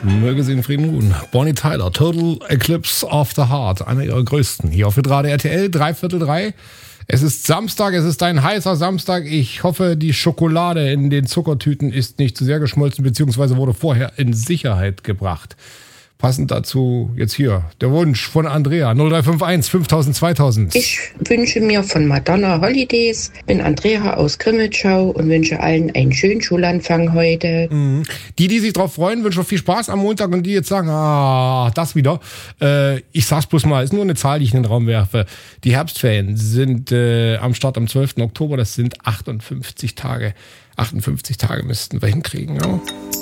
Möge sie in Frieden ruhen. Bonnie Tyler, Total Eclipse of the Heart, einer ihrer größten. Hier auf Hitradio RTL, 3:15. Es ist Samstag, es ist ein heißer Samstag. Ich hoffe, die Schokolade in den Zuckertüten ist nicht zu sehr geschmolzen, beziehungsweise wurde vorher in Sicherheit gebracht. Passend dazu jetzt hier der Wunsch von Andrea, 0351 5000 2000. Ich wünsche mir von Madonna Holidays, bin Andrea aus Grimmitschau und wünsche allen einen schönen Schulanfang heute. Die sich drauf freuen, wünschen viel Spaß am Montag und die jetzt sagen, das wieder. Ich sag's bloß mal, ist nur eine Zahl, die ich in den Raum werfe. Die Herbstferien sind am Start am 12. Oktober, das sind 58 Tage. 58 Tage müssten wir hinkriegen, ja.